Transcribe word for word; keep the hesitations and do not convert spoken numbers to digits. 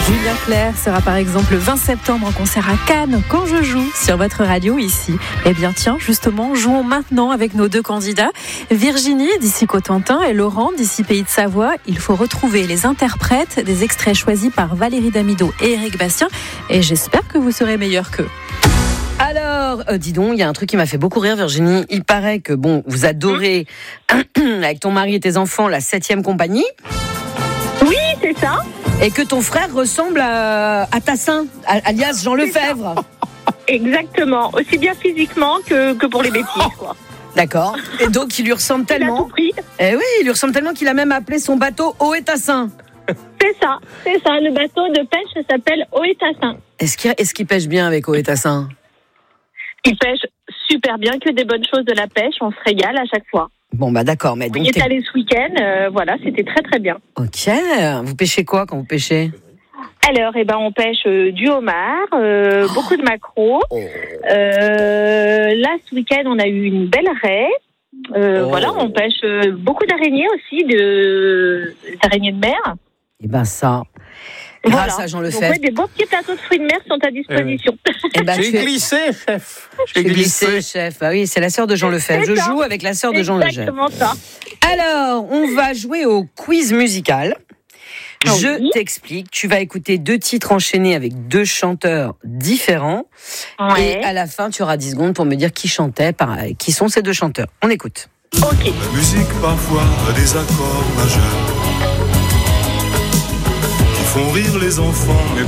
Julien Clerc sera par exemple le vingt septembre en concert à Cannes quand je joue sur votre radio ici. Eh bien tiens, justement, jouons maintenant avec nos deux candidats. Virginie d'ici Cotentin et Laurent d'ici Pays de Savoie. Il faut retrouver les interprètes des extraits choisis par Valérie Damido et Éric Bastien. Et j'espère que vous serez meilleurs qu'eux. Alors, euh, dis donc, il y a un truc qui m'a fait beaucoup rire, Virginie. Il paraît que, bon, vous adorez, mmh. avec ton mari et tes enfants, la septième compagnie. Oui, c'est ça. Et que ton frère ressemble à, à Tassin, alias Jean Lefebvre. Exactement, aussi bien physiquement que, que pour les bêtises, quoi. D'accord. Et donc, il lui ressemble tellement. Il a tout pris. Eh oui, il lui ressemble tellement qu'il a même appelé son bateau Oé-Tassin. C'est ça, c'est ça. Le bateau de pêche s'appelle Oé-Tassin. Est-ce qu'il, est-ce qu'il pêche bien avec Oé-Tassin ? Il pêche super bien, que des bonnes choses de la pêche. On se régale à chaque fois. Bon, bah d'accord. Mais on donc y est t'es... allé ce week-end, euh, voilà, c'était très très bien. Ok. Vous pêchez quoi quand vous pêchez ? Alors, eh ben, on pêche euh, du homard, euh, oh. beaucoup de maquereaux. Oh. Euh, là, ce week-end, on a eu une belle raie. Euh, oh. Voilà, on pêche euh, beaucoup d'araignées aussi, de d'araignées de mer. Eh ben ça, grâce voilà. à Jean Lefebvre. Donc, ouais, des beaux petits plateaux de fruits de mer sont à disposition. Eh ben, J'ai glissé, chef. J'ai glissé, glissé, chef. Bah oui, c'est la sœur de Jean Lefebvre. Je joue avec la sœur de Jean Lefebvre. Exactement ça. Alors, on va jouer au quiz musical. Oh Je oui. t'explique, tu vas écouter deux titres enchaînés avec deux chanteurs différents. Ouais. Et à la fin, tu auras dix secondes pour me dire qui chantait, par... qui sont ces deux chanteurs. On écoute. Ok. La musique parfois a des accords majeurs qui font rire les enfants.